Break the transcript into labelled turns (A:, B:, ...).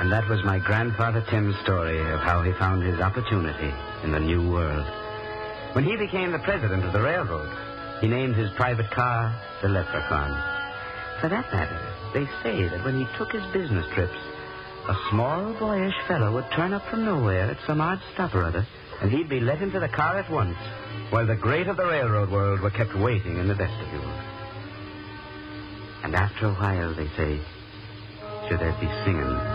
A: And that was my grandfather Tim's story of how he found his opportunity in the new world. When he became the president of the railroad, he named his private car the Leprechaun. For that matter, they say that when he took his business trips, a small, boyish fellow would turn up from nowhere at some odd stop or other, and he'd be let into the car at once, while the great of the railroad world were kept waiting in the vestibule. And after a while, they say, should there be singing